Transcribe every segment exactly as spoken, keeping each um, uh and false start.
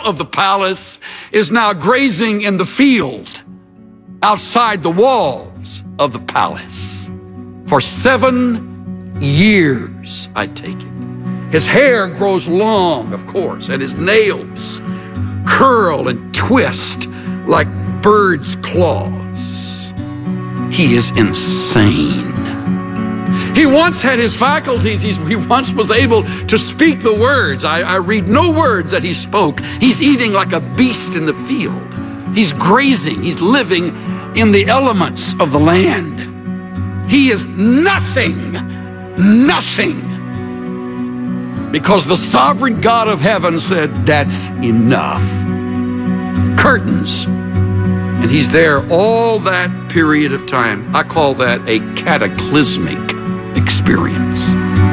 of the palace is now grazing in the field outside the walls of the palace. For seven years, I take it. His hair grows long, of course, and his nails curl and twist like birds' claws. He is insane. He once had his faculties. He's, he once was able to speak the words. I, I read no words that he spoke. He's eating like a beast in the field. He's grazing. He's living in the elements of the land. He is nothing, nothing. Because the sovereign God of heaven said, that's enough. Curtains. And he's there all that period of time. I call that a cataclysmic experience.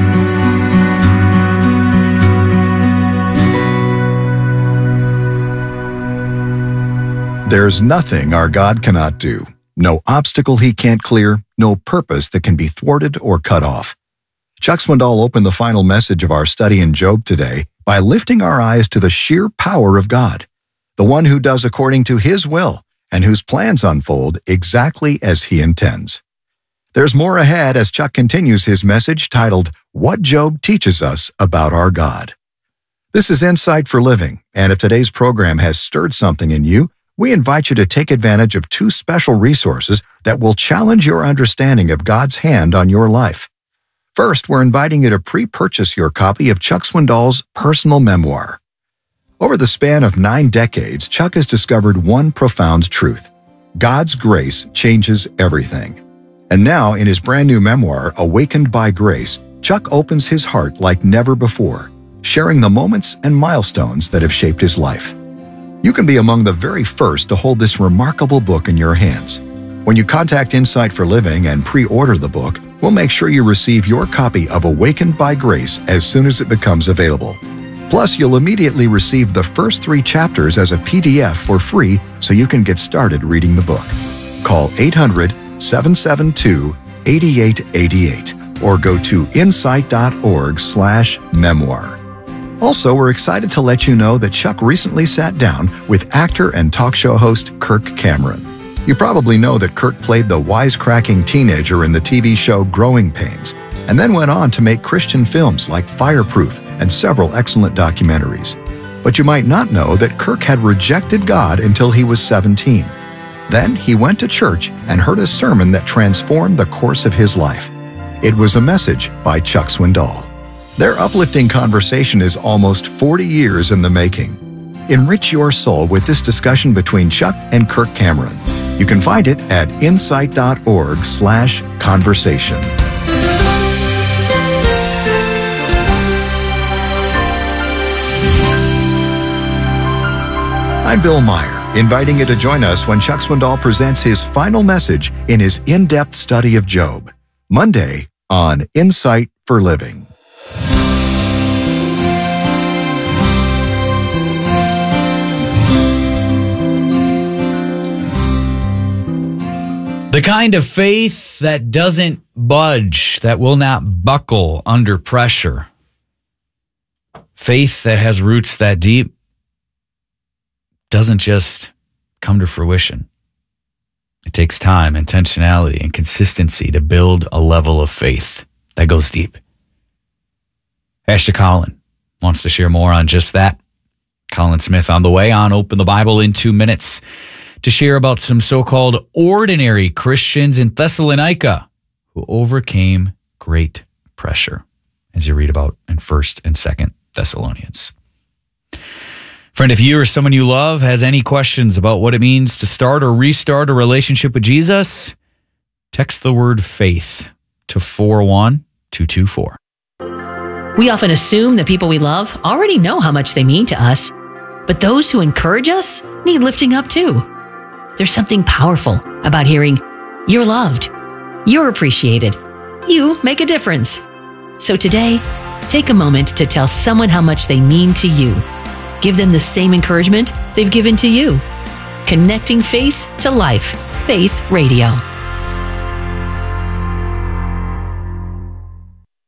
There's nothing our God cannot do. No obstacle he can't clear, no purpose that can be thwarted or cut off. Chuck Swindoll opened the final message of our study in Job today by lifting our eyes to the sheer power of God, the one who does according to his will and whose plans unfold exactly as he intends. There's more ahead as Chuck continues his message titled, What Job Teaches Us About Our God. This is Insight for Living, and if today's program has stirred something in you, we invite you to take advantage of two special resources that will challenge your understanding of God's hand on your life. First, we're inviting you to pre-purchase your copy of Chuck Swindoll's personal memoir. Over the span of nine decades, Chuck has discovered one profound truth. God's grace changes everything. And now, in his brand new memoir, Awakened by Grace, Chuck opens his heart like never before, sharing the moments and milestones that have shaped his life. You can be among the very first to hold this remarkable book in your hands. When you contact Insight for Living and pre-order the book, we'll make sure you receive your copy of Awakened by Grace as soon as it becomes available. Plus, you'll immediately receive the first three chapters as a P D F for free so you can get started reading the book. Call eight hundred, seven seven two, eight eight eight eight or go to insight.org slash memoir. Also, we're excited to let you know that Chuck recently sat down with actor and talk show host Kirk Cameron. You probably know that Kirk played the wisecracking teenager in the T V show Growing Pains, and then went on to make Christian films like Fireproof and several excellent documentaries. But you might not know that Kirk had rejected God until he was seventeen. Then he went to church and heard a sermon that transformed the course of his life. It was a message by Chuck Swindoll. Their uplifting conversation is almost forty years in the making. Enrich your soul with this discussion between Chuck and Kirk Cameron. You can find it at insight.org slash conversation. I'm Bill Meyer, inviting you to join us when Chuck Swindoll presents his final message in his in-depth study of Job, Monday on Insight for Living. The kind of faith that doesn't budge, that will not buckle under pressure. Faith that has roots that deep doesn't just come to fruition. It takes time, intentionality, and consistency to build a level of faith that goes deep. Pastor Colin wants to share more on just that. Colin Smith on the way on Open the Bible in two minutes to share about some so-called ordinary Christians in Thessalonica who overcame great pressure, as you read about in First and Second Thessalonians. Friend, if you or someone you love has any questions about what it means to start or restart a relationship with Jesus, text the word faith to four one two two four. We often assume that people we love already know how much they mean to us, but those who encourage us need lifting up too. There's something powerful about hearing, you're loved, you're appreciated, you make a difference. So today, take a moment to tell someone how much they mean to you. Give them the same encouragement they've given to you. Connecting faith to life. Faith Radio. In the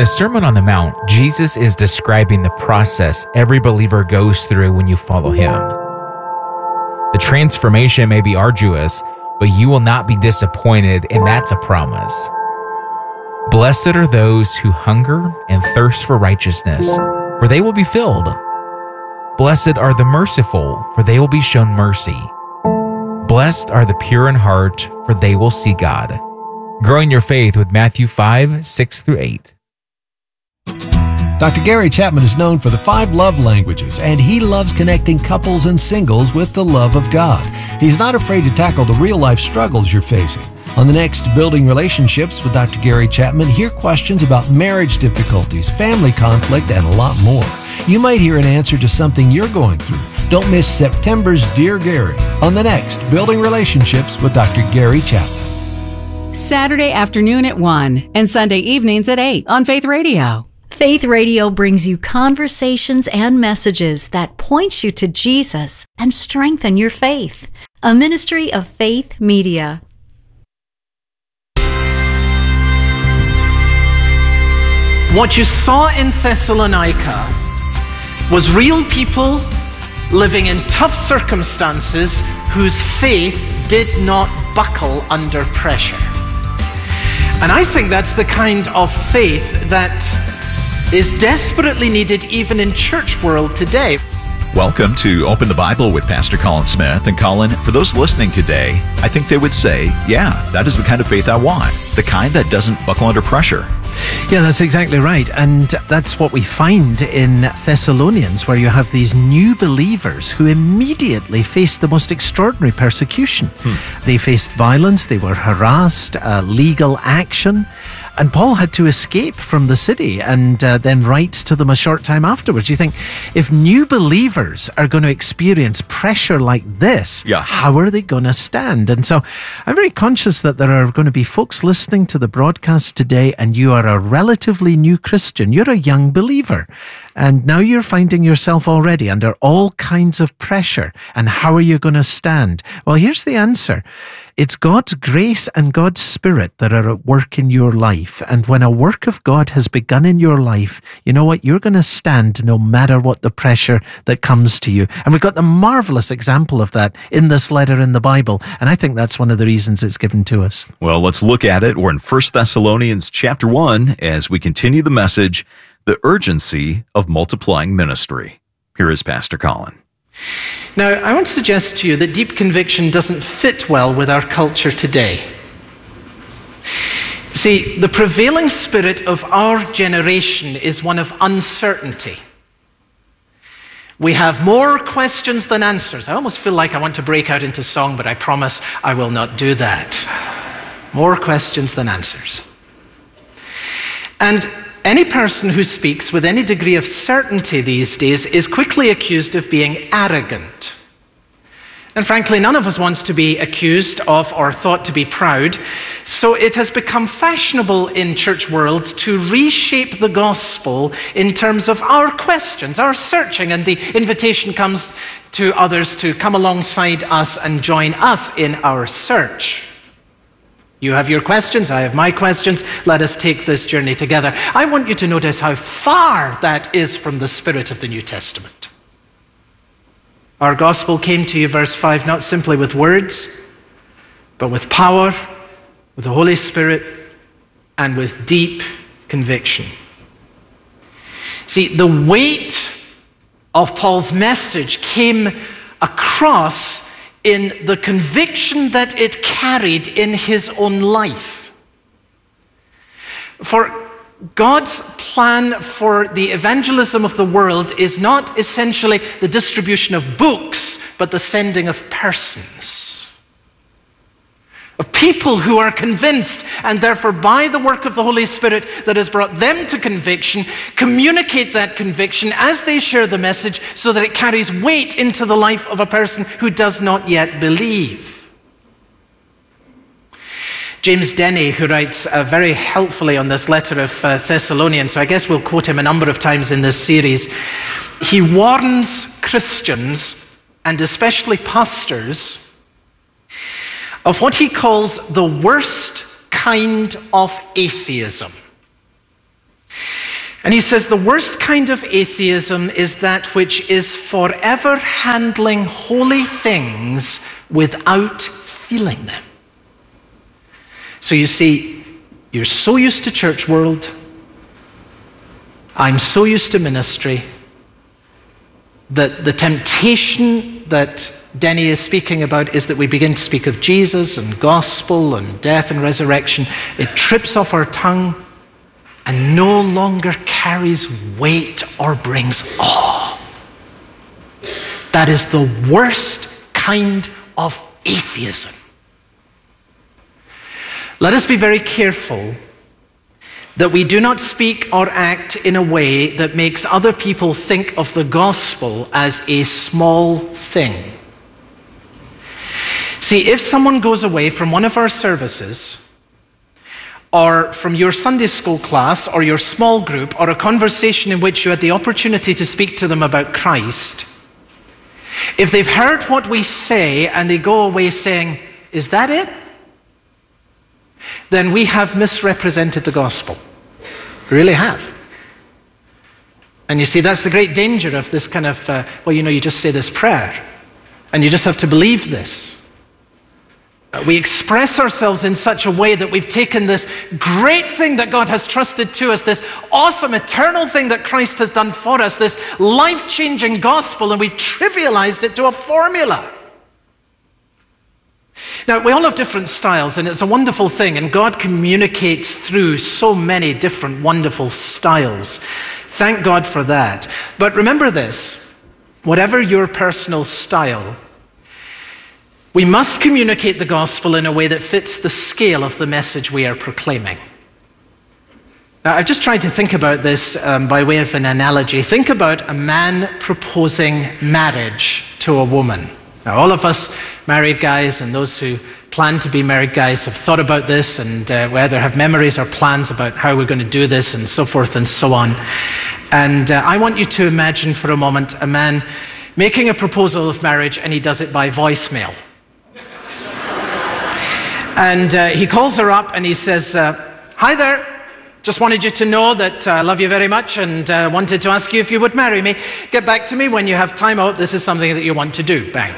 the Sermon on the Mount, Jesus is describing the process every believer goes through when you follow him. The transformation may be arduous, but you will not be disappointed, and that's a promise. Blessed are those who hunger and thirst for righteousness, for they will be filled. Blessed are the merciful, for they will be shown mercy. Blessed are the pure in heart, for they will see God. Growing your faith with Matthew five, six through eight. Doctor Gary Chapman is known for the five love languages, and he loves connecting couples and singles with the love of God. He's not afraid to tackle the real-life struggles you're facing. On the next Building Relationships with Doctor Gary Chapman, hear questions about marriage difficulties, family conflict, and a lot more. You might hear an answer to something you're going through. Don't miss September's Dear Gary on the next Building Relationships with Doctor Gary Chapman. Saturday afternoon at one and Sunday evenings at eight on Faith Radio. Faith Radio brings you conversations and messages that point you to Jesus and strengthen your faith. A ministry of Faith Media. What you saw in Thessalonica was real people living in tough circumstances whose faith did not buckle under pressure. And I think that's the kind of faith that is desperately needed even in church world today. Welcome to Open the Bible with Pastor Colin Smith. And Colin, for those listening today, I think they would say, yeah, that is the kind of faith I want. The kind that doesn't buckle under pressure. Yeah, that's exactly right. And that's what we find in Thessalonians, where you have these new believers who immediately faced the most extraordinary persecution. Hmm. They faced violence, they were harassed, uh, legal action. And Paul had to escape from the city and uh, then write to them a short time afterwards. You think, if new believers are going to experience pressure like this, yeah. how are they going to stand? And so I'm very conscious that there are going to be folks listening to the broadcast today, and you are a relatively new Christian. You're a young believer. And now you're finding yourself already under all kinds of pressure. And how are you going to stand? Well, here's the answer. It's God's grace and God's Spirit that are at work in your life. And when a work of God has begun in your life, you know what? You're going to stand no matter what the pressure that comes to you. And we've got the marvelous example of that in this letter in the Bible. And I think that's one of the reasons it's given to us. Well, let's look at it. We're in First Thessalonians chapter one as we continue the message, the urgency of multiplying ministry. Here is Pastor Colin. Now, I want to suggest to you that deep conviction doesn't fit well with our culture today. See, the prevailing spirit of our generation is one of uncertainty. We have more questions than answers. I almost feel like I want to break out into song, but I promise I will not do that. More questions than answers. And any person who speaks with any degree of certainty these days is quickly accused of being arrogant. And frankly, none of us wants to be accused of or thought to be proud. So it has become fashionable in church world to reshape the gospel in terms of our questions, our searching, and the invitation comes to others to come alongside us and join us in our search. You have your questions, I have my questions. Let us take this journey together. I want you to notice how far that is from the spirit of the New Testament. Our gospel came to you, verse five, not simply with words, but with power, with the Holy Spirit, and with deep conviction. See, the weight of Paul's message came across in the conviction that it carried in his own life. For God's plan for the evangelism of the world is not essentially the distribution of books, but the sending of persons. Of people who are convinced, and therefore by the work of the Holy Spirit that has brought them to conviction, communicate that conviction as they share the message so that it carries weight into the life of a person who does not yet believe. James Denney, who writes uh, very helpfully on this letter of uh, Thessalonians, so I guess we'll quote him a number of times in this series, he warns Christians, and especially pastors, of what he calls the worst kind of atheism. And he says the worst kind of atheism is that which is forever handling holy things without feeling them. So you see, you're so used to church world. I'm so used to ministry that the temptation that Denny is speaking about is that we begin to speak of Jesus and gospel and death and resurrection. It trips off our tongue and no longer carries weight or brings awe. That is the worst kind of atheism. Let us be very careful that we do not speak or act in a way that makes other people think of the gospel as a small thing. See, if someone goes away from one of our services, or from your Sunday school class, or your small group, or a conversation in which you had the opportunity to speak to them about Christ, if they've heard what we say and they go away saying, "Is that it?" then we have misrepresented the gospel. We really have. And you see, that's the great danger of this kind of, uh, well, you know, you just say this prayer, and you just have to believe this. Uh, we express ourselves in such a way that we've taken this great thing that God has trusted to us, this awesome eternal thing that Christ has done for us, this life-changing gospel, and we've trivialized it to a formula. Now, we all have different styles, and it's a wonderful thing, and God communicates through so many different wonderful styles. Thank God for that. But remember this, whatever your personal style, we must communicate the gospel in a way that fits the scale of the message we are proclaiming. Now, I've just tried to think about this um, by way of an analogy. Think about a man proposing marriage to a woman. Now, all of us married guys and those who plan to be married guys have thought about this, and uh, whether have memories or plans about how we're going to do this and so forth and so on. And uh, I want you to imagine for a moment a man making a proposal of marriage, and he does it by voicemail. And uh, he calls her up and he says, uh, "Hi there. Just wanted you to know that I uh, love you very much and uh, wanted to ask you if you would marry me. Get back to me when you have time out. This is something that you want to do." Bang.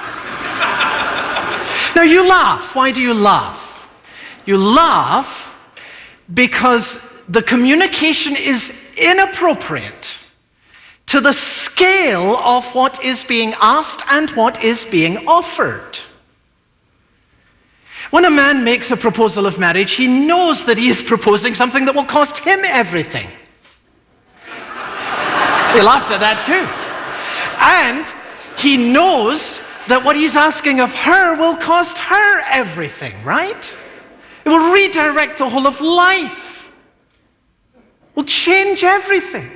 Now you laugh. Why do you laugh? You laugh because the communication is inappropriate to the scale of what is being asked and what is being offered. When a man makes a proposal of marriage, he knows that he is proposing something that will cost him everything. He laughed at that too. And he knows that what he's asking of her will cost her everything, right? It will redirect the whole of life. It will change everything.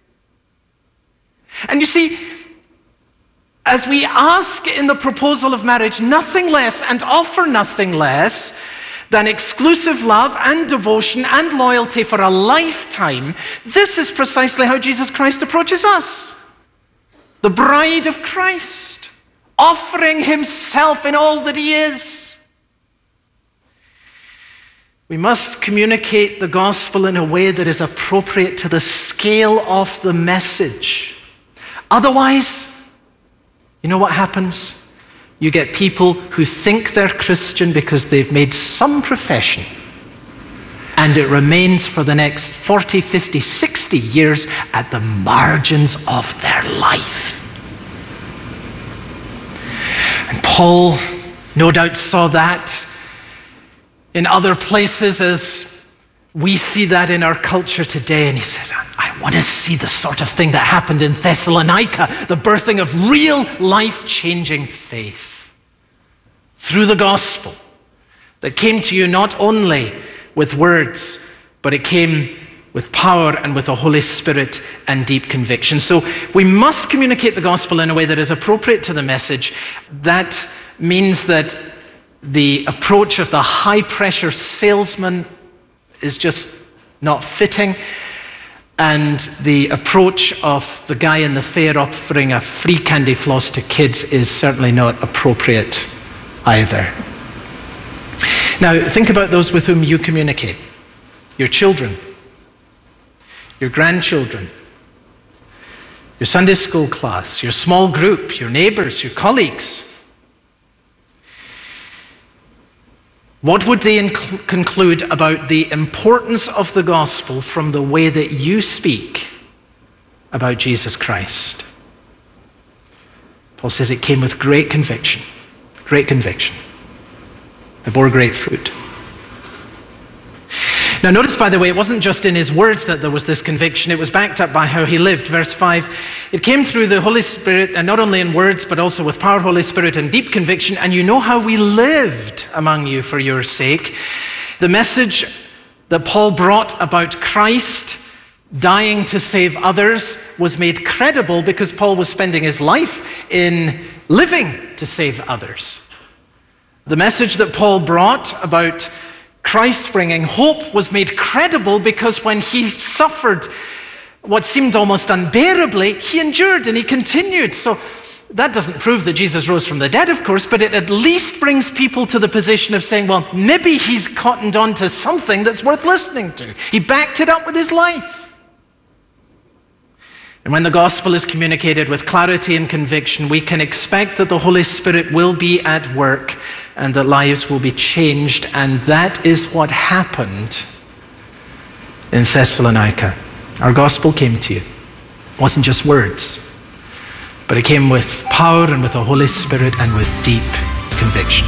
And you see, as we ask in the proposal of marriage nothing less and offer nothing less than exclusive love and devotion and loyalty for a lifetime, this is precisely how Jesus Christ approaches us. The bride of Christ, offering himself in all that he is. We must communicate the gospel in a way that is appropriate to the scale of the message. Otherwise, you know what happens? You get people who think they're Christian because they've made some profession, and it remains for the next forty, fifty, sixty years at the margins of their life. And Paul no doubt saw that in other places as we see that in our culture today, and he says, I want to see the sort of thing that happened in Thessalonica, the birthing of real life-changing faith through the gospel that came to you not only with words, but it came with power and with the Holy Spirit and deep conviction. So we must communicate the gospel in a way that is appropriate to the message. That means that the approach of the high-pressure salesman is just not fitting, and the approach of the guy in the fair offering a free candy floss to kids is certainly not appropriate either. Now, think about those with whom you communicate. Your children, your grandchildren, your Sunday school class, your small group, your neighbors, your colleagues, what would they inc- conclude about the importance of the gospel from the way that you speak about Jesus Christ? Paul says it came with great conviction, great conviction. It bore great fruit. Now notice, by the way, it wasn't just in his words that there was this conviction, it was backed up by how he lived. Verse five, it came through the Holy Spirit, and not only in words, but also with power, Holy Spirit, and deep conviction, and you know how we lived among you for your sake. The message that Paul brought about Christ dying to save others was made credible because Paul was spending his life in living to save others. The message that Paul brought about Christ bringing hope was made credible because when he suffered what seemed almost unbearably, he endured and he continued. So that doesn't prove that Jesus rose from the dead, of course, but it at least brings people to the position of saying, well, maybe he's cottoned on to something that's worth listening to. He backed it up with his life. And when the gospel is communicated with clarity and conviction, we can expect that the Holy Spirit will be at work and that lives will be changed. And that is what happened in Thessalonica. Our gospel came to you. It wasn't just words, but it came with power and with the Holy Spirit and with deep conviction.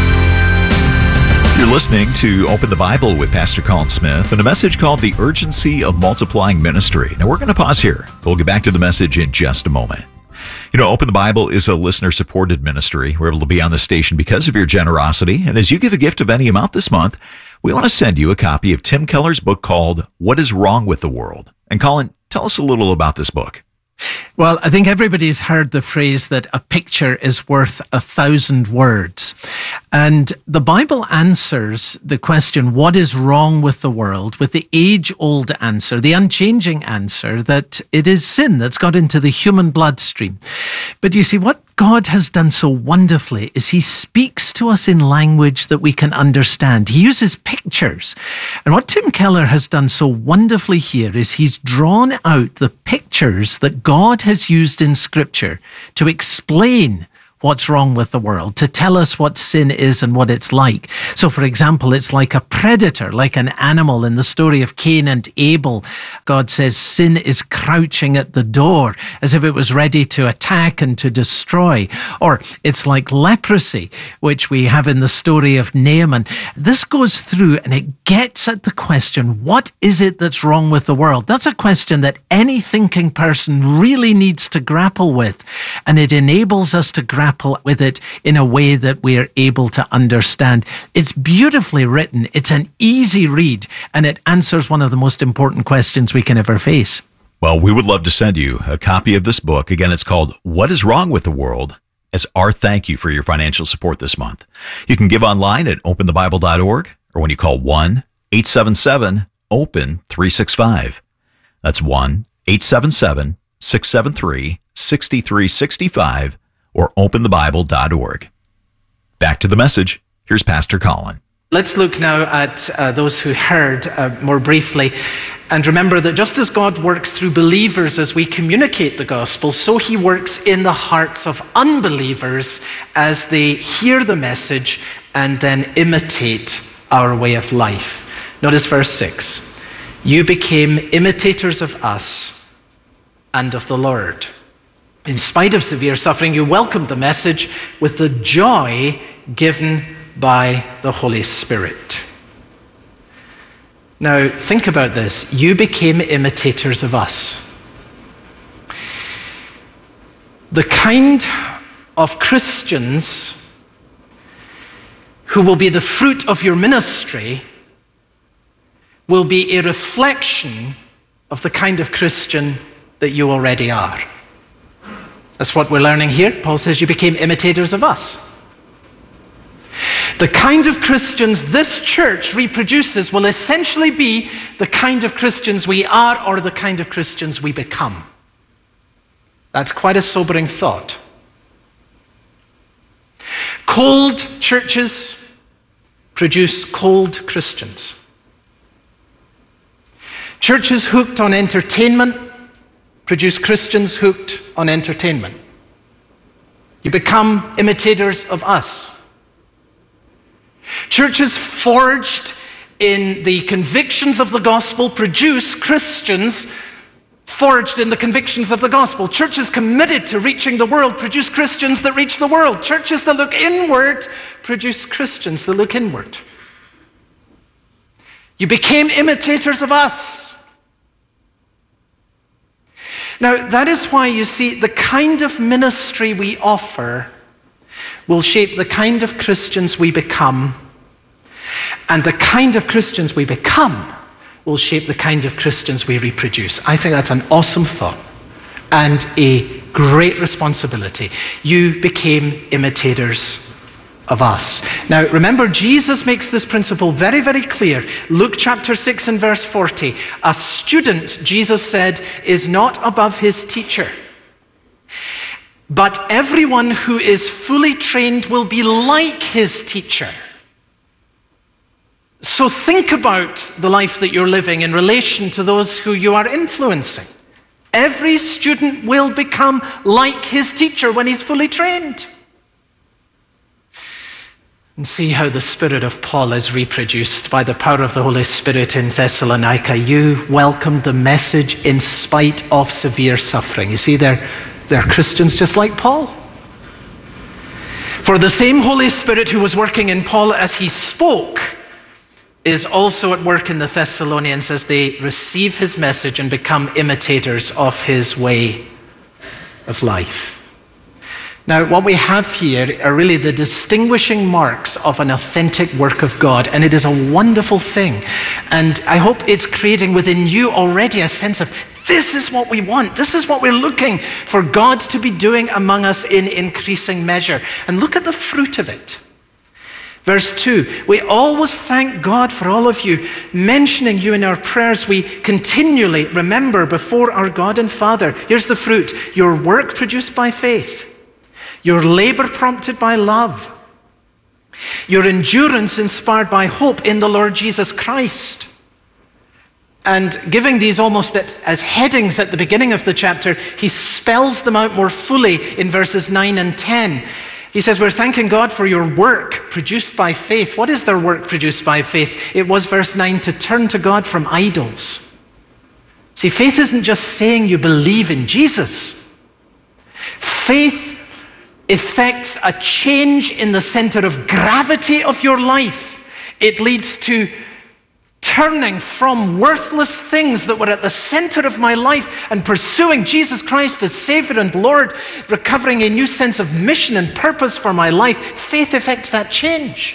You're listening to Open the Bible with Pastor Colin Smith and a message called The Urgency of Multiplying Ministry. Now we're going to pause here. We'll get back to the message in just a moment. You know, Open the Bible is a listener-supported ministry. We're able to be on the station because of your generosity. And as you give a gift of any amount this month, we want to send you a copy of Tim Keller's book called What is Wrong with the World? And Colin, tell us a little about this book. Well, I think everybody's heard the phrase that a picture is worth a thousand words. And the Bible answers the question, what is wrong with the world, with the age-old answer, the unchanging answer that it is sin that's got into the human bloodstream. But you see, what God has done so wonderfully is he speaks to us in language that we can understand. He uses pictures. And what Tim Keller has done so wonderfully here is he's drawn out the pictures that God has used in Scripture to explain what's wrong with the world, to tell us what sin is and what it's like. So, for example, it's like a predator, like an animal in the story of Cain and Abel. God says sin is crouching at the door as if it was ready to attack and to destroy. Or it's like leprosy, which we have in the story of Naaman. This goes through and it gets at the question, what is it that's wrong with the world? That's a question that any thinking person really needs to grapple with. And it enables us to grapple with it in a way that we are able to understand. It's beautifully written. It's an easy read, and it answers one of the most important questions we can ever face. Well, we would love to send you a copy of this book. Again, it's called What is Wrong with the World? As our thank you for your financial support this month. You can give online at open the bible dot org or when you call one eight seven seven open three six five. That's one eight seven seven six seven three six three six five. Or open the bible dot org. Back to the message. Here's Pastor Colin. Let's look now at uh, those who heard uh, more briefly. And remember that just as God works through believers as we communicate the gospel, so he works in the hearts of unbelievers as they hear the message and then imitate our way of life. Notice verse six. You became imitators of us and of the Lord. In spite of severe suffering, you welcomed the message with the joy given by the Holy Spirit. Now, think about this. You became imitators of us. The kind of Christians who will be the fruit of your ministry will be a reflection of the kind of Christian that you already are. That's what we're learning here. Paul says you became imitators of us. The kind of Christians this church reproduces will essentially be the kind of Christians we are or the kind of Christians we become. That's quite a sobering thought. Cold churches produce cold Christians. Churches hooked on entertainment produce Christians hooked on entertainment. You become imitators of us. Churches forged in the convictions of the gospel produce Christians forged in the convictions of the gospel. Churches committed to reaching the world produce Christians that reach the world. Churches that look inward produce Christians that look inward. You became imitators of us. Now, that is why you see the kind of ministry we offer will shape the kind of Christians we become, and the kind of Christians we become will shape the kind of Christians we reproduce. I think that's an awesome thought and a great responsibility. You became imitators of us. Now, remember, Jesus makes this principle very, very clear. Luke chapter six and verse forty. A student, Jesus said, is not above his teacher. But everyone who is fully trained will be like his teacher. So think about the life that you're living in relation to those who you are influencing. Every student will become like his teacher when he's fully trained. And see how the spirit of Paul is reproduced by the power of the Holy Spirit in Thessalonica. You welcomed the message in spite of severe suffering. You see, they're, they're Christians just like Paul. For the same Holy Spirit who was working in Paul as he spoke is also at work in the Thessalonians as they receive his message and become imitators of his way of life. Now, what we have here are really the distinguishing marks of an authentic work of God, and it is a wonderful thing. And I hope it's creating within you already a sense of, this is what we want. This is what we're looking for God to be doing among us in increasing measure. And look at the fruit of it. Verse two, we always thank God for all of you, mentioning you in our prayers. We continually remember before our God and Father. Here's the fruit: your work produced by faith, your labor prompted by love, your endurance inspired by hope in the Lord Jesus Christ. And giving these almost as headings at the beginning of the chapter, he spells them out more fully in verses nine and ten. He says, we're thanking God for your work produced by faith. What is their work produced by faith? It was, verse nine, to turn to God from idols. See, faith isn't just saying you believe in Jesus. Faith effects a change in the center of gravity of your life. It leads to turning from worthless things that were at the center of my life and pursuing Jesus Christ as Savior and Lord, recovering a new sense of mission and purpose for my life. Faith effects that change.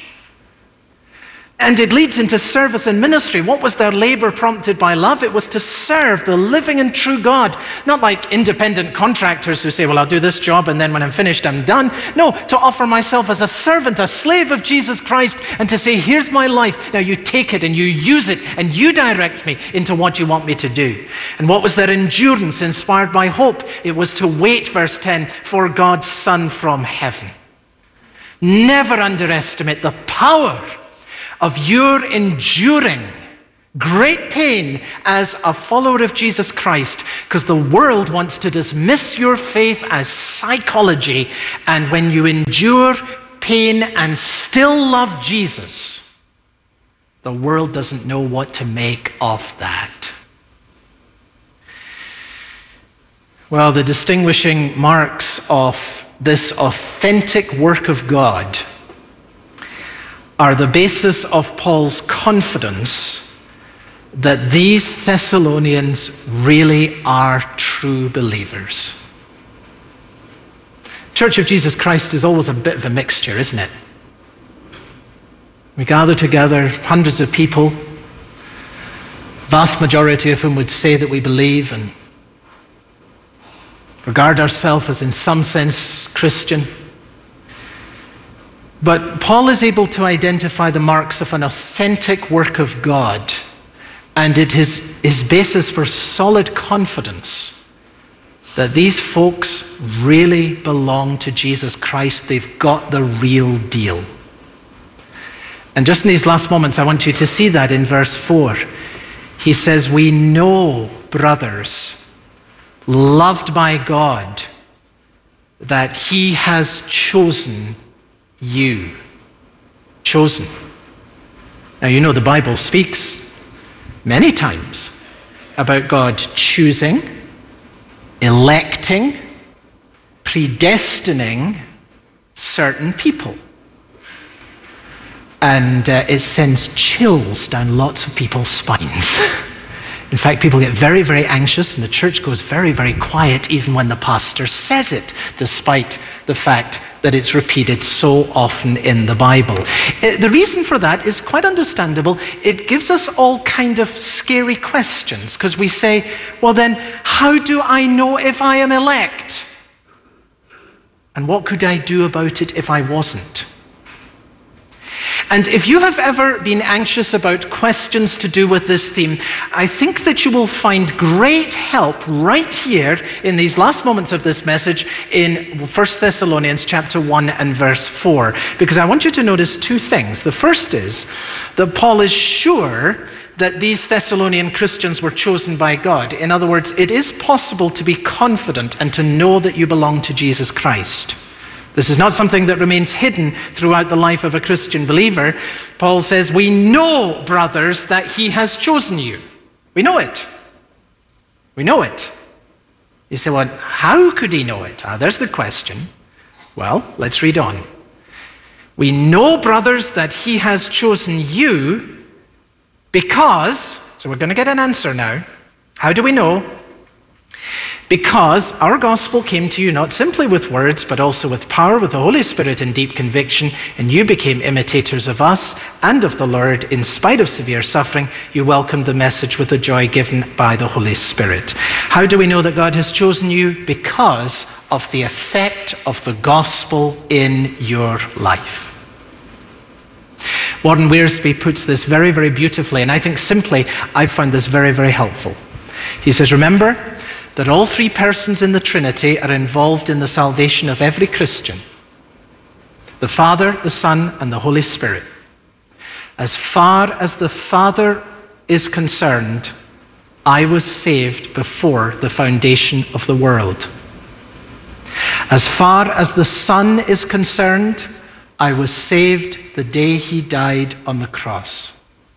And it leads into service and ministry. What was their labor prompted by love? It was to serve the living and true God. Not like independent contractors who say, well, I'll do this job and then when I'm finished, I'm done. No, to offer myself as a servant, a slave of Jesus Christ, and to say, here's my life. Now you take it and you use it and you direct me into what you want me to do. And what was their endurance inspired by hope? It was to wait, verse ten, for God's Son from heaven. Never underestimate the power of your enduring great pain as a follower of Jesus Christ, because the world wants to dismiss your faith as psychology, and when you endure pain and still love Jesus, the world doesn't know what to make of that. Well, the distinguishing marks of this authentic work of God are the basis of Paul's confidence that these Thessalonians really are true believers. Church of Jesus Christ is always a bit of a mixture, isn't it? We gather together, hundreds of people, vast majority of whom would say that we believe and regard ourselves as in some sense Christian. But Paul is able to identify the marks of an authentic work of God, and it is his basis for solid confidence that these folks really belong to Jesus Christ. They've got the real deal. And just in these last moments, I want you to see that in verse four. He says, we know, brothers, loved by God, that he has chosen you. Chosen. Now, you know the Bible speaks many times about God choosing, electing, predestining certain people. And uh, it sends chills down lots of people's spines. In fact, people get very, very anxious, and the church goes very, very quiet even when the pastor says it, despite the fact that it's repeated so often in the Bible. Uh, the reason for that is quite understandable. It gives us all kind of scary questions, because we say, well then, how do I know if I am elect? And what could I do about it if I wasn't? And if you have ever been anxious about questions to do with this theme, I think that you will find great help right here in these last moments of this message in First Thessalonians chapter one and verse four. Because I want you to notice two things. The first is that Paul is sure that these Thessalonian Christians were chosen by God. In other words, it is possible to be confident and to know that you belong to Jesus Christ. This is not something that remains hidden throughout the life of a Christian believer. Paul says, we know, brothers, that he has chosen you. We know it. We know it. You say, well, how could he know it? Ah, there's the question. Well, let's read on. We know, brothers, that he has chosen you because, so we're going to get an answer now. How do we know? Because our gospel came to you not simply with words, but also with power, with the Holy Spirit and deep conviction, and you became imitators of us and of the Lord. In spite of severe suffering, you welcomed the message with the joy given by the Holy Spirit. How do we know that God has chosen you? Because of the effect of the gospel in your life. Warren Wiersbe puts this very, very beautifully, and I think simply I found this very, very helpful. He says, remember that all three persons in the Trinity are involved in the salvation of every Christian. The Father, the Son, and the Holy Spirit. As far as the Father is concerned, I was saved before the foundation of the world. As far as the Son is concerned, I was saved the day he died on the cross.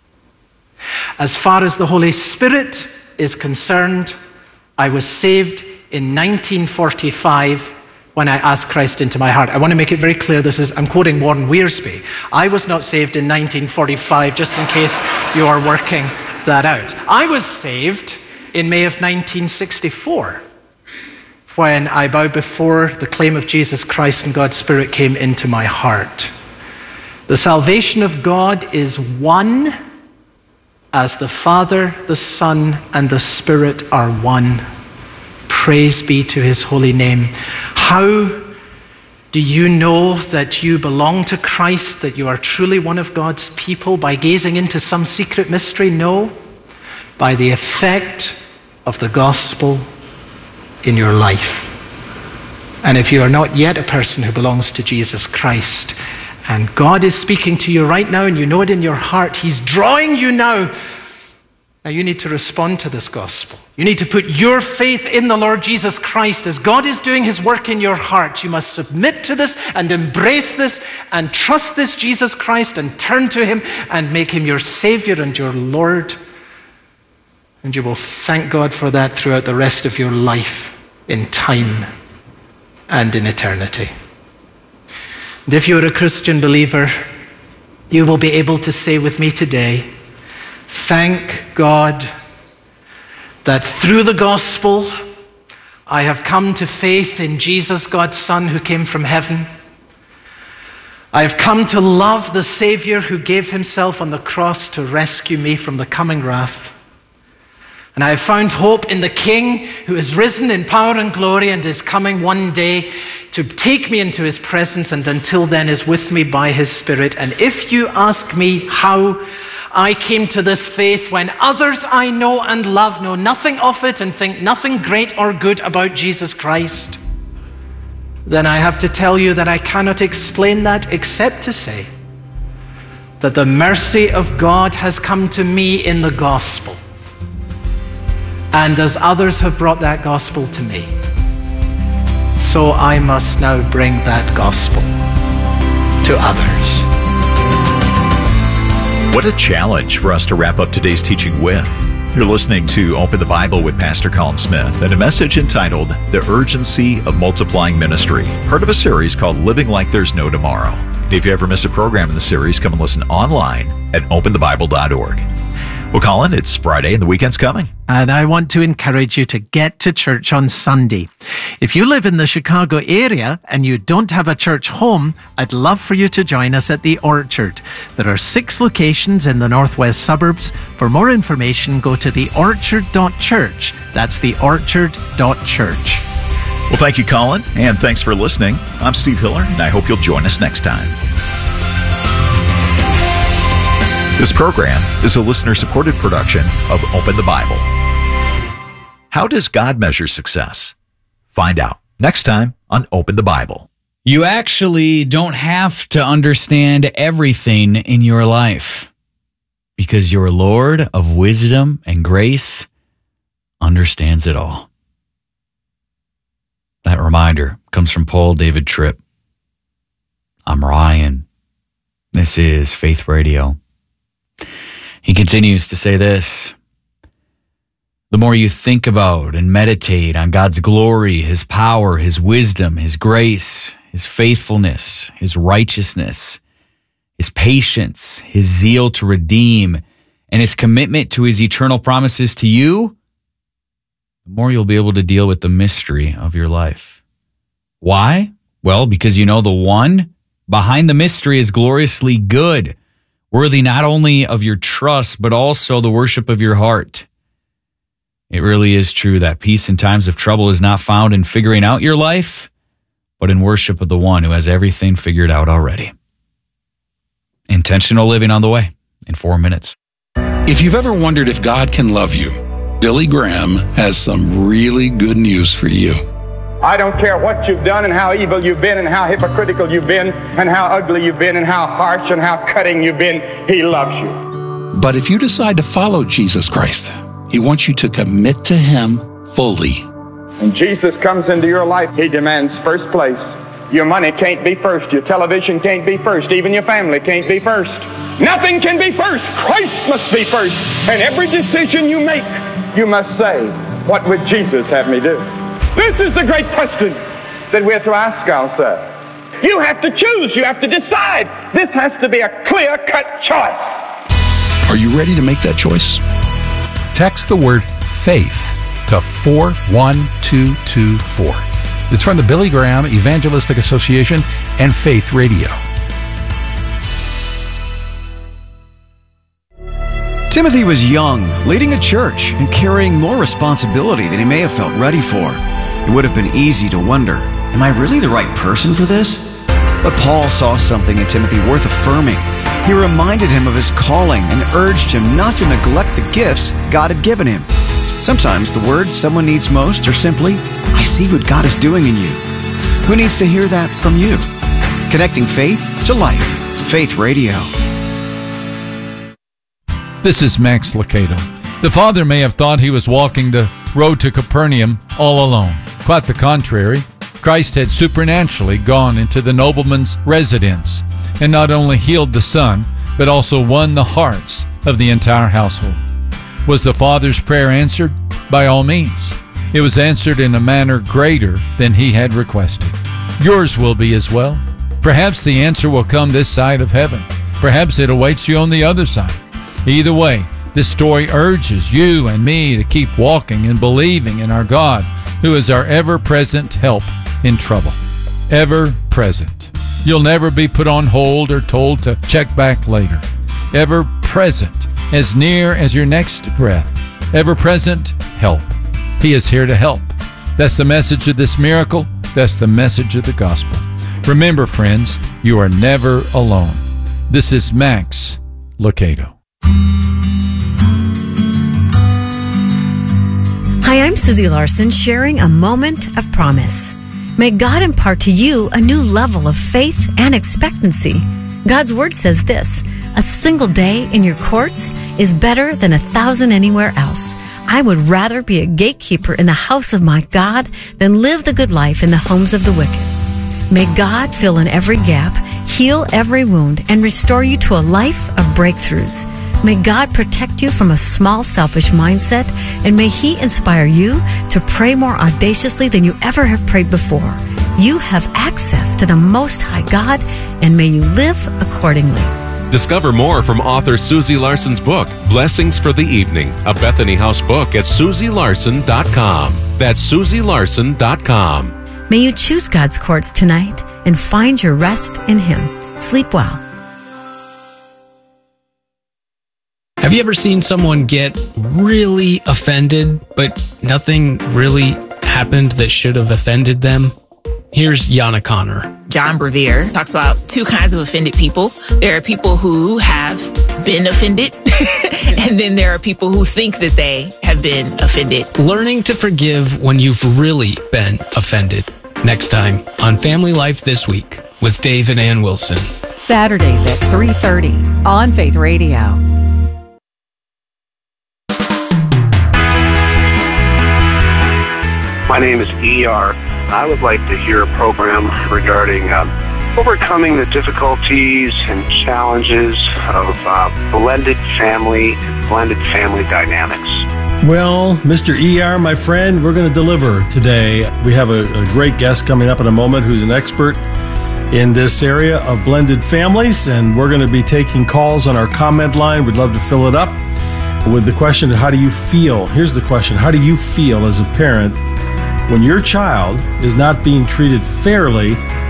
As far as the Holy Spirit is concerned, I was saved in nineteen forty-five when I asked Christ into my heart. I want to make it very clear, this is, I'm quoting Warren Wiersbe. I was not saved in nineteen forty-five, just in case you are working that out. I was saved in May of nineteen sixty-four when I bowed before the claim of Jesus Christ and God's Spirit came into my heart. The salvation of God is one as the Father, the Son, and the Spirit are one. Praise be to his holy name. How do you know that you belong to Christ, that you are truly one of God's people? By gazing into some secret mystery? No. By the effect of the gospel in your life. And if you are not yet a person who belongs to Jesus Christ, and God is speaking to you right now, and you know it in your heart, he's drawing you now. Now you need to respond to this gospel. You need to put your faith in the Lord Jesus Christ. As God is doing his work in your heart, you must submit to this and embrace this and trust this Jesus Christ and turn to him and make him your Savior and your Lord. And you will thank God for that throughout the rest of your life, in time and in eternity. And if you're a Christian believer, you will be able to say with me today, thank God that through the gospel, I have come to faith in Jesus, God's Son, who came from heaven. I have come to love the Savior who gave himself on the cross to rescue me from the coming wrath. And I have found hope in the King who is risen in power and glory and is coming one day to take me into his presence, and until then is with me by his Spirit. And if you ask me how I came to this faith when others I know and love know nothing of it and think nothing great or good about Jesus Christ, then I have to tell you that I cannot explain that except to say that the mercy of God has come to me in the gospel. And as others have brought that gospel to me, so I must now bring that gospel to others. What a challenge for us to wrap up today's teaching with. You're listening to Open the Bible with Pastor Colin Smith and a message entitled The Urgency of Multiplying Ministry, part of a series called Living Like There's No Tomorrow. If you ever miss a program in the series, come and listen online at open the bible dot org. Well, Colin, it's Friday and the weekend's coming. And I want to encourage you to get to church on Sunday. If you live in the Chicago area and you don't have a church home, I'd love for you to join us at the Orchard. There are six locations in the northwest suburbs. For more information, go to the orchard dot church. That's the orchard dot church. Well, thank you, Colin, and thanks for listening. I'm Steve Hiller, and I hope you'll join us next time. This program is a listener-supported production of Open the Bible. How does God measure success? Find out next time on Open the Bible. You actually don't have to understand everything in your life because your Lord of wisdom and grace understands it all. That reminder comes from Paul David Tripp. I'm Ryan. This is Faith Radio. He continues to say this: the more you think about and meditate on God's glory, His power, His wisdom, His grace, His faithfulness, His righteousness, His patience, His zeal to redeem, and His commitment to His eternal promises to you, the more you'll be able to deal with the mystery of your life. Why? Well, because you know the one behind the mystery is gloriously good, worthy not only of your trust, but also the worship of your heart. It really is true that peace in times of trouble is not found in figuring out your life, but in worship of the one who has everything figured out already. Intentional living on the way in four minutes. If you've ever wondered if God can love you, Billy Graham has some really good news for you. I don't care what you've done and how evil you've been and how hypocritical you've been and how ugly you've been and how harsh and how cutting you've been. He loves you. But if you decide to follow Jesus Christ, He wants you to commit to Him fully. When Jesus comes into your life, He demands first place. Your money can't be first. Your television can't be first. Even your family can't be first. Nothing can be first. Christ must be first. And every decision you make, you must say, what would Jesus have me do? This is the great question that we have to ask ourselves. You have to choose. You have to decide. This has to be a clear-cut choice. Are you ready to make that choice? Text the word FAITH to four one two two four. It's from the Billy Graham Evangelistic Association and Faith Radio. Timothy was young, leading a church and carrying more responsibility than he may have felt ready for. It would have been easy to wonder, am I really the right person for this? But Paul saw something in Timothy worth affirming. He reminded him of his calling and urged him not to neglect the gifts God had given him. Sometimes the words someone needs most are simply, I see what God is doing in you. Who needs to hear that from you? Connecting faith to life. Faith Radio. This is Max Lucado. The father may have thought he was walking the road to Capernaum all alone. Quite the contrary. Christ had supernaturally gone into the nobleman's residence and not only healed the son, but also won the hearts of the entire household. Was the father's prayer answered? By all means. It was answered in a manner greater than he had requested. Yours will be as well. Perhaps the answer will come this side of heaven. Perhaps it awaits you on the other side. Either way, this story urges you and me to keep walking and believing in our God, who is our ever-present help in trouble. Ever-present. You'll never be put on hold or told to check back later. Ever-present, as near as your next breath. Ever-present help. He is here to help. That's the message of this miracle. That's the message of the gospel. Remember, friends, you are never alone. This is Max Lucado. Hi, I'm Susie Larson, sharing a moment of promise. May God impart to you a new level of faith and expectancy. God's word says this, a single day in your courts is better than a thousand anywhere else. I would rather be a gatekeeper in the house of my God than live the good life in the homes of the wicked. May God fill in every gap, heal every wound, and restore you to a life of breakthroughs. May God protect you from a small, selfish mindset, and may He inspire you to pray more audaciously than you ever have prayed before. You have access to the Most High God, and may you live accordingly. Discover more from author Susie Larson's book, Blessings for the Evening, a Bethany House book at susie larson dot com. That's susie larson dot com. May you choose God's courts tonight and find your rest in Him. Sleep well. Have you ever seen someone get really offended, but nothing really happened that should have offended them? Here's Yana Connor. John Bevere talks about two kinds of offended people. There are people who have been offended, and then there are people who think that they have been offended. Learning to forgive when you've really been offended. Next time on Family Life This Week with Dave and Ann Wilson. Saturdays at three thirty on Faith Radio. My name is E R I would like to hear a program regarding uh, overcoming the difficulties and challenges of uh, blended family, blended family dynamics. Well, Mister E R, my friend, we're going to deliver today. We have a, a great guest coming up in a moment who's an expert in this area of blended families, and we're going to be taking calls on our comment line. We'd love to fill it up with the question, how do you feel? Here's the question, how do you feel as a parent when your child is not being treated fairly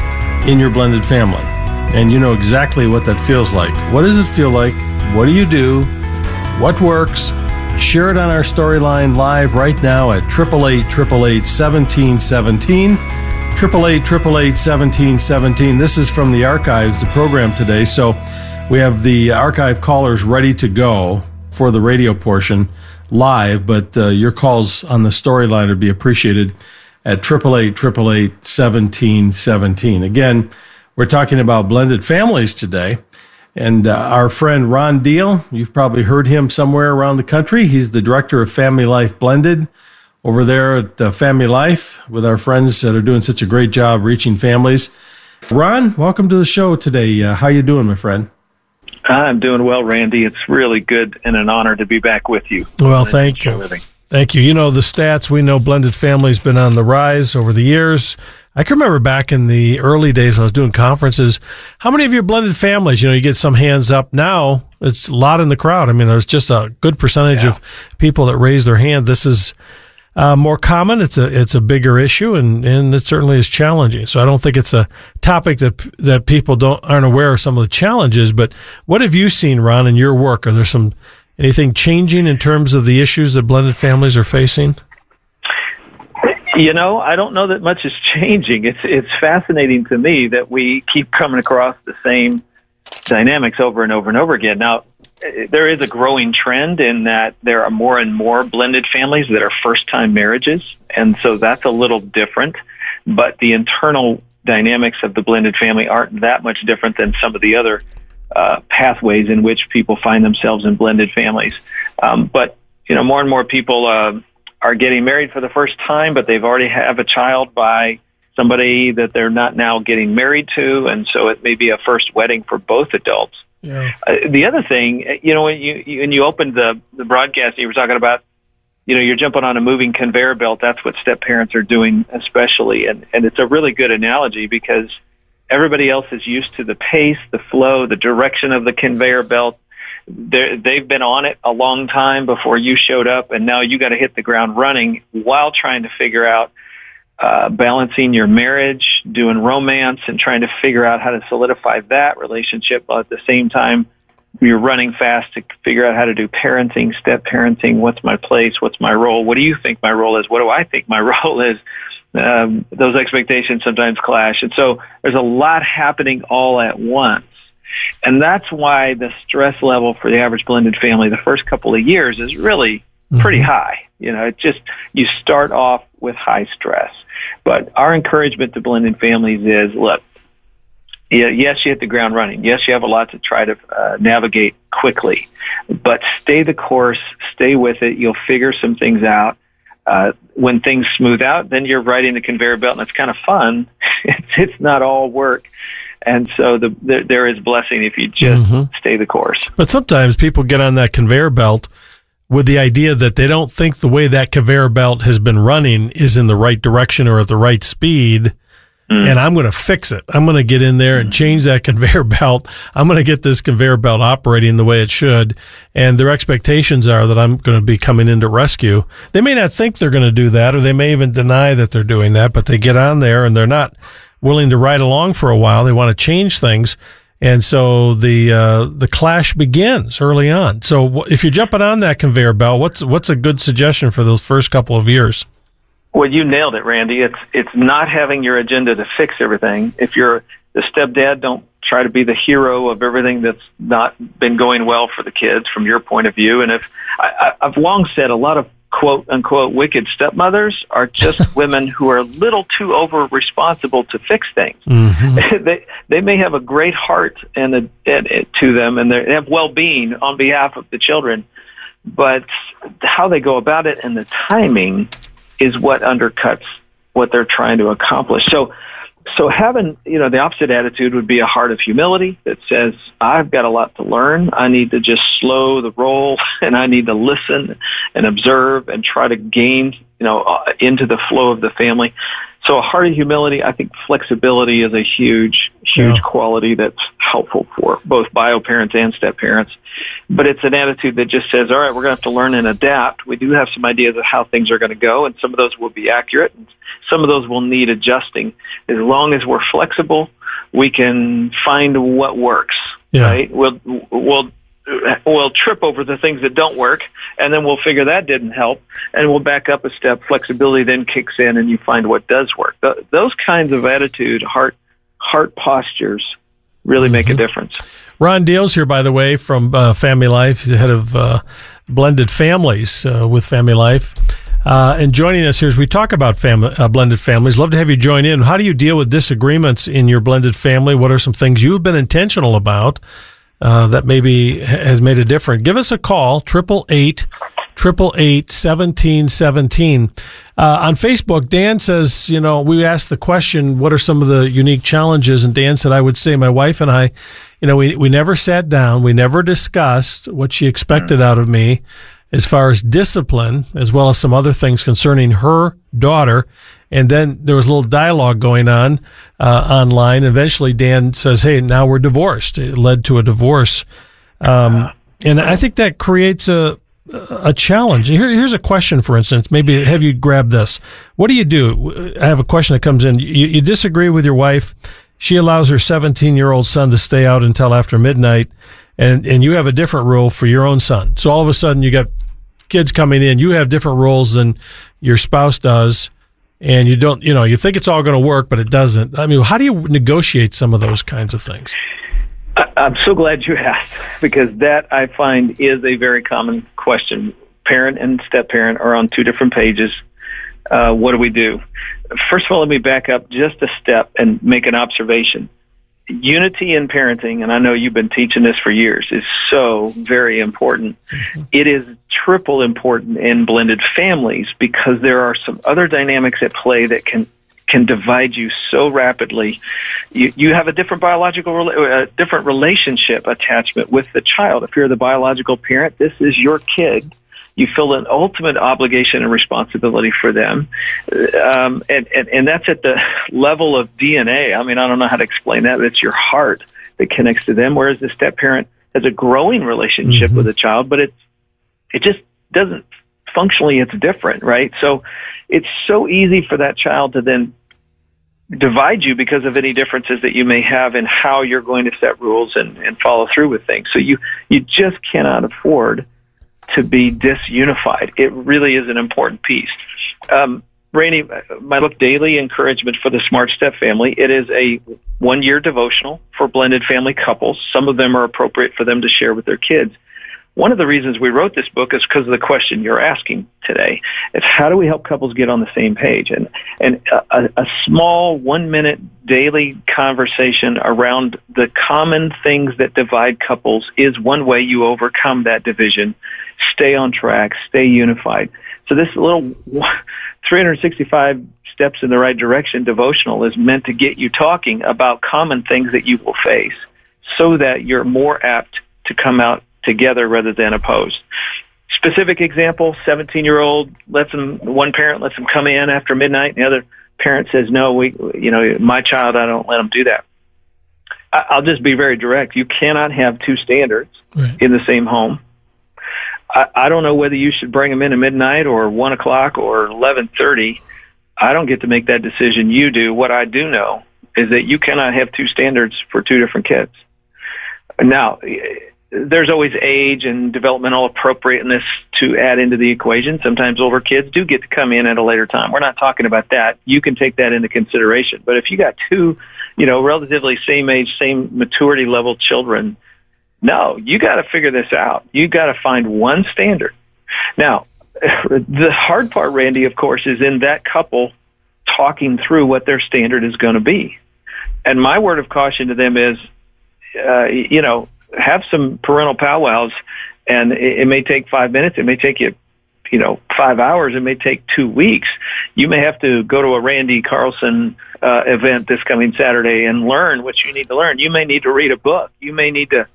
in your blended family? And you know exactly what that feels like. What does it feel like? What do you do? What works? Share it on our Storyline Live right now at eight eight eight, eight eight eight, one seven one seven, eight eight eight, eight eight eight, one seven one seven. This is from the archives, the program today. So we have the archive callers ready to go for the radio portion live, but uh, your calls on the Storyline would be appreciated at eight eight eight, eight eight eight, one seven one seven. Again, we're talking about blended families today, and uh, our friend Ron Deal, you've probably heard him somewhere around the country. He's the director of Family Life Blended over there at uh, Family Life with our friends that are doing such a great job reaching families. Ron, welcome to the show today. Uh, how you doing, my friend? I'm doing well, Randy. It's really good and an honor to be back with you. Well, thank you. Thank you. You know, the stats, we know blended families been on the rise over the years. I can remember back in the early days when I was doing conferences, how many of your blended families, you know, you get some hands up. Now it's a lot in the crowd. I mean, there's just a good percentage yeah. of people that raise their hand. This is uh, more common. It's a it's a bigger issue, and, and it certainly is challenging. So I don't think it's a topic that that people don't aren't aware of some of the challenges. But what have you seen, Ron, in your work? Are there some anything changing in terms of the issues that blended families are facing? You know, I don't know that much is changing. It's it's fascinating to me that we keep coming across the same dynamics over and over and over again. Now, there is a growing trend in that there are more and more blended families that are first-time marriages, and so that's a little different. But the internal dynamics of the blended family aren't that much different than some of the other uh, pathways in which people find themselves in blended families. Um, but, you know, more and more people uh, are getting married for the first time, but they've already have a child by somebody that they're not now getting married to, and so it may be a first wedding for both adults. Yeah. Uh, the other thing, you know, when you, you when you opened the the broadcast, you were talking about, you know, you're jumping on a moving conveyor belt. That's what step parents are doing, especially, and and it's a really good analogy because everybody else is used to the pace, the flow, the direction of the conveyor belt. They're, they've been on it a long time before you showed up, and now you got to hit the ground running while trying to figure out uh, balancing your marriage, doing romance, and trying to figure out how to solidify that relationship. While at the same time, you're running fast to figure out how to do parenting, step parenting. What's my place? What's my role? What do you think my role is? What do I think my role is? Um, those expectations sometimes clash. And so there's a lot happening all at once. And that's why the stress level for the average blended family the first couple of years is really pretty mm-hmm. high. You know, it just, you start off with high stress. But our encouragement to blended families is, look, yes, you hit the ground running. Yes, you have a lot to try to uh, navigate quickly. But stay the course, stay with it. You'll figure some things out. Uh, when things smooth out, then you're riding the conveyor belt, and it's kind of fun. it's, it's not all work. And so the, the, there is blessing if you just Mhm. stay the course. But sometimes people get on that conveyor belt with the idea that they don't think the way that conveyor belt has been running is in the right direction or at the right speed. Mm. And I'm going to fix it. I'm going to get in there and change that conveyor belt. I'm going to get this conveyor belt operating the way it should. And their expectations are that I'm going to be coming in to rescue. They may not think they're going to do that, or they may even deny that they're doing that, but they get on there and they're not willing to ride along for a while. They want to change things. And so the uh, the clash begins early on. So if you're jumping on that conveyor belt, what's what's a good suggestion for those first couple of years? Well, you nailed it, Randy. It's it's not having your agenda to fix everything. If you're the stepdad, don't try to be the hero of everything that's not been going well for the kids from your point of view. And if I, I've long said a lot of quote unquote wicked stepmothers are just women who are a little too over responsible to fix things. Mm-hmm. they they may have a great heart and, a, and, and to them, and they have well being on behalf of the children, but how they go about it and the timing is what undercuts what they're trying to accomplish. So, so having, you know, the opposite attitude would be a heart of humility that says, I've got a lot to learn. I need to just slow the roll, and I need to listen and observe and try to gain, you know, uh, into the flow of the family. So a heart of humility, I think flexibility is a huge, huge yeah. quality that's helpful for both bio parents and step parents. But it's an attitude that just says, all right, we're going to have to learn and adapt. We do have some ideas of how things are going to go, and some of those will be accurate, and some of those will need adjusting. As long as we're flexible, we can find what works, yeah. right? We'll, we'll, we'll trip over the things that don't work, and then we'll figure that didn't help, and we'll back up a step. Flexibility then kicks in, and you find what does work. Th- those kinds of attitude, heart, heart postures really mm-hmm. make a difference. Ron Deals here, by the way, from uh, Family Life, the head of uh, Blended Families uh, with Family Life. Uh, and joining us here as we talk about family, uh, blended families. Love to have you join in. How do you deal with disagreements in your blended family? What are some things you've been intentional about uh, that maybe has made a difference? Give us a call, triple eight, triple eight, seventeen seventeen. Uh, on Facebook, Dan says, you know, we asked the question, what are some of the unique challenges? And Dan said, I would say my wife and I, you know, we, we never sat down. We never discussed what she expected out of me as far as discipline, as well as some other things concerning her daughter. And then there was a little dialogue going on uh, online. Eventually, Dan says, hey, now we're divorced. It led to a divorce. Um, and I think that creates a a challenge. Here, here's a question, for instance. Maybe have you grab this. What do you do? I have a question that comes in. You, you disagree with your wife. She allows her seventeen-year-old son to stay out until after midnight, and, and you have a different rule for your own son. So all of a sudden, you got kids coming in. You have different rules than your spouse does, and you don't, you know, you think it's all going to work, but it doesn't. I mean, how do you negotiate some of those kinds of things? I'm so glad you asked, because that, I find, is a very common question. Parent and step-parent are on two different pages. Uh, what do we do? First of all, let me back up just a step and make an observation. Unity in parenting, and I know you've been teaching this for years, is so very important. Mm-hmm. It is triple important in blended families because there are some other dynamics at play that can can divide you so rapidly. You, you have a different biological, a different relationship attachment with the child. If you're the biological parent, this is your kid. You feel an ultimate obligation and responsibility for them. Um, and, and, and that's at the level of D N A. I mean, I don't know how to explain that, but it's your heart that connects to them, whereas the step-parent has a growing relationship mm-hmm. with the child, but it's, it just doesn't, functionally it's different, right? So it's so easy for that child to then divide you because of any differences that you may have in how you're going to set rules and, and follow through with things. So you, you just cannot afford to be disunified. It really is an important piece. Um, Rainey, my book, Daily Encouragement for the Smart Step Family, it is a one-year devotional for blended family couples. Some of them are appropriate for them to share with their kids. one of the reasons we wrote this book is because of the question you're asking today. It's how do we help couples get on the same page? And and a, a small one-minute daily conversation around the common things that divide couples is one way you overcome that division. Stay on track, stay unified. So this little three hundred sixty-five steps in the right direction devotional is meant to get you talking about common things that you will face so that you're more apt to come out together rather than opposed. Specific example, seventeen-year-old lets them, one parent lets them come in after midnight, and the other parent says, no, we, you know, my child, I don't let them do that. I'll just be very direct. You cannot have two standards right. in the same home. I, I don't know whether you should bring them in at midnight or one o'clock or eleven thirty. I don't get to make that decision. You do. What I do know is that you cannot have two standards for two different kids. Now, there's always age and developmental appropriateness to add into the equation. Sometimes older kids do get to come in at a later time. We're not talking about that. You can take that into consideration. But if you got two, you know, relatively same age, same maturity level children, no, you got to figure this out. You got to find one standard. Now, the hard part, Randy, of course, is in that couple talking through what their standard is going to be. And my word of caution to them is, uh, you know, have some parental powwows, and it, it may take five minutes. It may take you, you know, five hours. It may take two weeks. You may have to go to a Randy Carlson uh, event this coming Saturday and learn what you need to learn. You may need to read a book. You may need to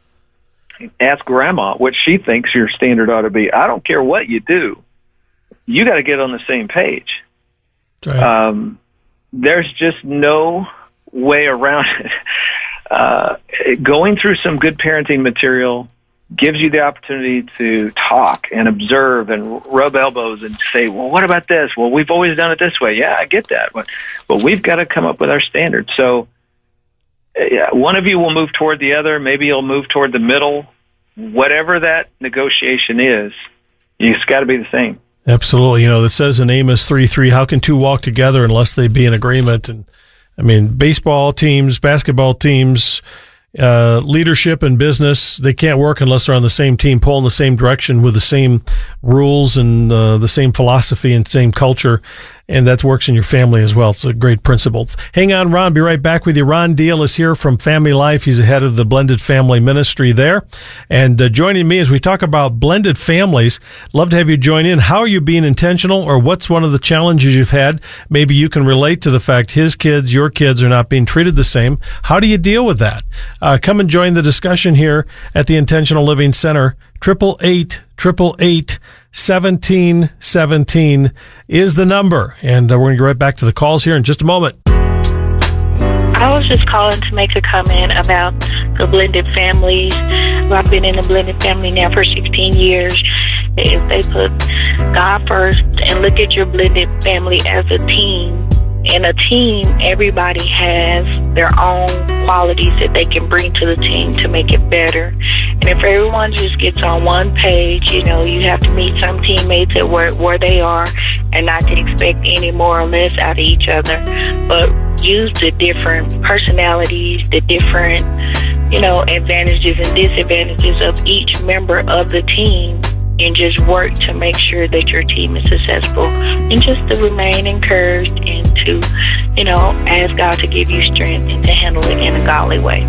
ask grandma what she thinks your standard ought to be. I don't care what you do. You got to get on the same page. Right. Um, there's just no way around it. Uh, going through some good parenting material gives you the opportunity to talk and observe and rub elbows and say, well, what about this? Well, we've always done it this way. Yeah, I get that. But, but we've got to come up with our standards. So uh, one of you will move toward the other. Maybe you'll move toward the middle. Whatever that negotiation is, it's got to be the same. Absolutely. You know, it says in Amos three three, how can two walk together unless they be in agreement? And I mean, baseball teams, basketball teams, uh, leadership and business, they can't work unless they're on the same team, pulling the same direction with the same rules and uh, the same philosophy and same culture. And that works in your family as well. It's a great principle. Hang on, Ron. Be right back with you. Ron Deal is here from Family Life. He's the head of the Blended Family Ministry there. And uh, joining me as we talk about blended families, love to have you join in. How are you being intentional, or what's one of the challenges you've had? Maybe you can relate to the fact his kids, your kids are not being treated the same. How do you deal with that? Uh, come and join the discussion here at the Intentional Living Center. Triple eight, triple eight, seventeen seventeen is the number. And uh, we're going to get right back to the calls here in just a moment. I was just calling to make a comment about the blended families. I've been in a blended family now for sixteen years. If they put God first and look at your blended family as a team, in a team, everybody has their own qualities that they can bring to the team to make it better. And if everyone just gets on one page, you know, you have to meet some teammates at where, where they are and not to expect any more or less out of each other, but use the different personalities, the different, you know, advantages and disadvantages of each member of the team, and just work to make sure that your team is successful, and just to remain encouraged and to, you know, ask God to give you strength and to handle it in a godly way.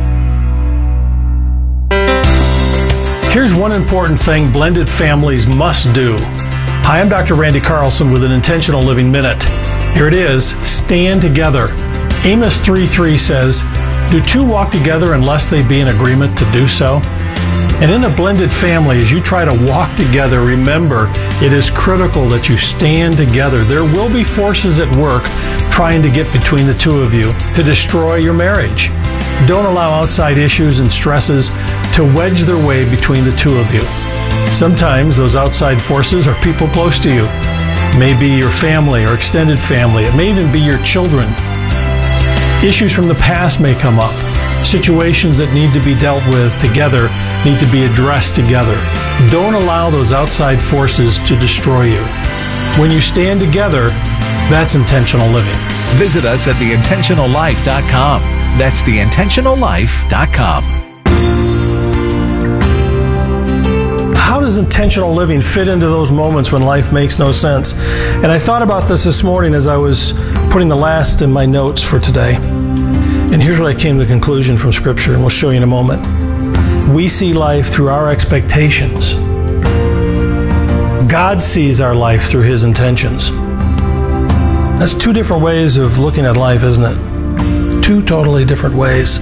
Here's one important thing blended families must do. Hi, I'm Doctor Randy Carlson with an Intentional Living Minute. Here it is, stand together. Amos three three says, do two walk together unless they be in agreement to do so? And in a blended family, as you try to walk together, remember, it is critical that you stand together. There will be forces at work trying to get between the two of you to destroy your marriage. Don't allow outside issues and stresses to wedge their way between the two of you. Sometimes those outside forces are people close to you. It may be your family or extended family. It may even be your children. Issues from the past may come up. Situations that need to be dealt with together need to be addressed together. Don't allow those outside forces to destroy you. When you stand together, that's intentional living. Visit us at the intentional life dot com. That's the intentional life dot com. does intentional living fit into those moments when life makes no sense? And I thought about this this morning as I was putting the last in my notes for today. And here's what I came to the conclusion from Scripture, and we'll show you in a moment. We see life through our expectations. God sees our life through His intentions. That's two different ways of looking at life, isn't it? Two totally different ways.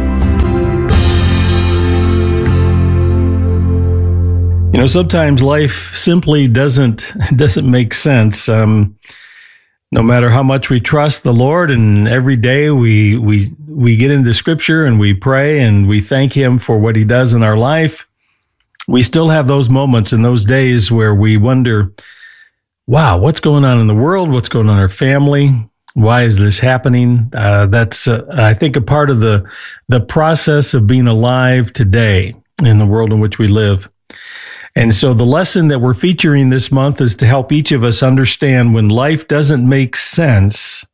You know, sometimes life simply doesn't doesn't make sense. Um, no matter how much we trust the Lord, and every day we we we get into Scripture and we pray and we thank Him for what He does in our life, we still have those moments and those days where we wonder, wow, what's going on in the world? What's going on in our family? Why is this happening? Uh, that's, uh, I think, a part of the the process of being alive today in the world in which we live. And so the lesson that we're featuring this month is to help each of us understand when life doesn't make sense,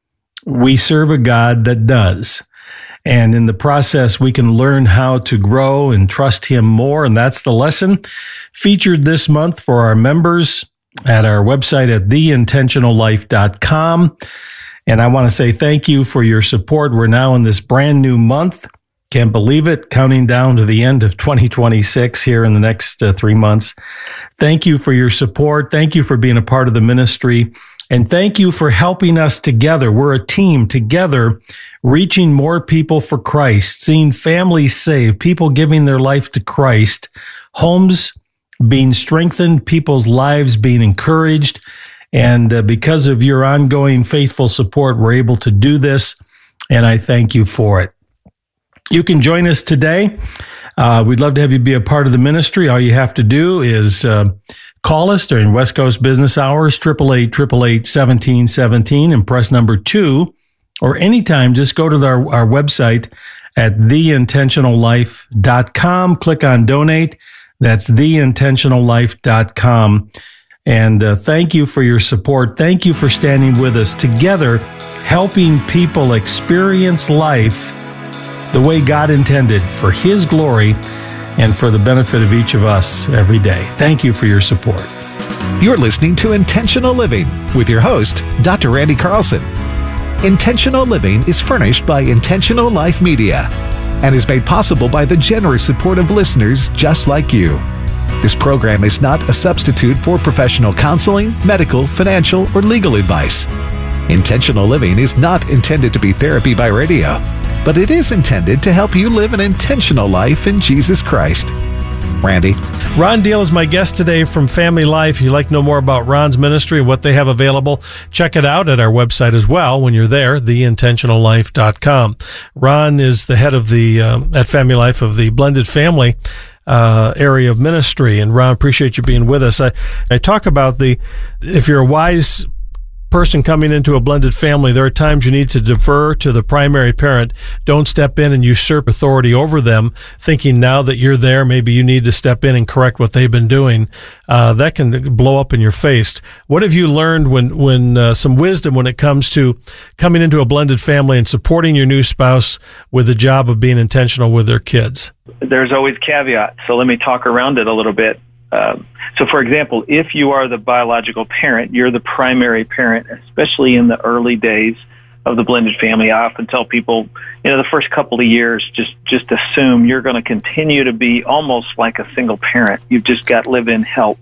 we serve a God that does. And in the process, we can learn how to grow and trust Him more. And that's the lesson featured this month for our members at our website at the intentional life dot com. And I want to say thank you for your support. We're now in this brand new month. Can't believe it, counting down to the end of twenty twenty-six here in the next uh, three months. Thank you for your support. Thank you for being a part of the ministry. And thank you for helping us together. We're a team together, reaching more people for Christ, seeing families saved, people giving their life to Christ, homes being strengthened, people's lives being encouraged. And uh, because of your ongoing faithful support, we're able to do this. And I thank you for it. You can join us today. Uh, we'd love to have you be a part of the ministry. All you have to do is uh, call us during West Coast business hours, eight eight eight, eight eight eight, one seven one seven, and press number two. Or anytime, just go to our, our website at the intentional life dot com. Click on donate. That's the intentional life dot com. And uh, thank you for your support. Thank you for standing with us together, helping people experience life the way God intended, for His glory and for the benefit of each of us every day. Thank you for your support. You're listening to Intentional Living with your host, Doctor Randy Carlson. Intentional Living is furnished by Intentional Life Media and is made possible by the generous support of listeners just like you. This program is not a substitute for professional counseling, medical, financial, or legal advice. Intentional Living is not intended to be therapy by radio, but it is intended to help you live an intentional life in Jesus Christ. Randy? Ron Deal is my guest today from Family Life. If you'd like to know more about Ron's ministry and what they have available, check it out at our website as well when you're there, the intentional life dot com. Ron is the head of the, uh, at Family Life, of the blended family uh, area of ministry. And Ron, appreciate you being with us. I, I talk about the, if you're a wise person coming into a blended family, there are times you need to defer to the primary parent. Don't step in and usurp authority over them, thinking now that you're there, maybe you need to step in and correct what they've been doing. Uh, that can blow up in your face. What have you learned when, when uh, some wisdom when it comes to coming into a blended family and supporting your new spouse with the job of being intentional with their kids? There's always caveats, so let me talk around it a little bit. Um, so, for example, if you are the biological parent, you're the primary parent, especially in the early days of the blended family. I often tell people, you know, the first couple of years, just, just assume you're going to continue to be almost like a single parent. You've just got live-in help.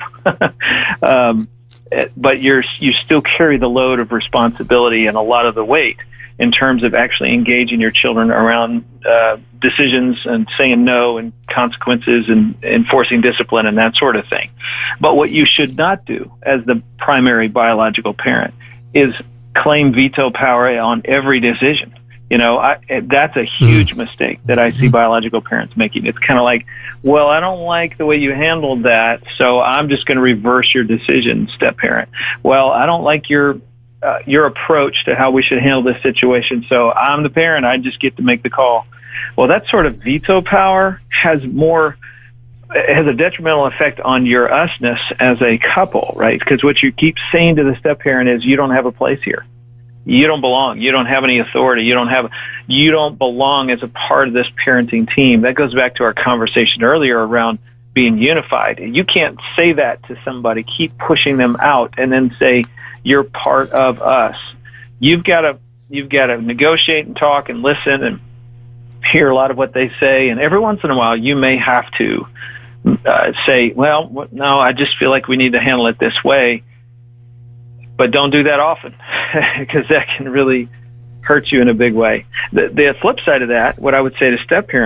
um, but you're, you still carry the load of responsibility and a lot of the weight in terms of actually engaging your children around uh, decisions and saying no and consequences and enforcing discipline and that sort of thing. But what you should not do as the primary biological parent is claim veto power on every decision. You know, I, that's a huge mm. mistake that I see biological parents making. It's kind of like, well, I don't like the way you handled that, so I'm just going to reverse your decision, step parent. Well, I don't like your Uh, your approach to how we should handle this situation. So I'm the parent. I just get to make the call. Well, that sort of veto power has more, has a detrimental effect on your usness as a couple, right? Because what you keep saying to the step parent is, you don't have a place here. You don't belong. You don't have any authority. You don't have, you don't belong as a part of this parenting team. That goes back to our conversation earlier around being unified. You can't say that to somebody, keep pushing them out, and then say, you're part of us. You've got to you've got to negotiate and talk and listen and hear a lot of what they say, and every once in a while you may have to uh, say, well, no, I just feel like we need to handle it this way. But don't do that often, because that can really hurt you in a big way. The, the flip side of that, what I would say to step parents,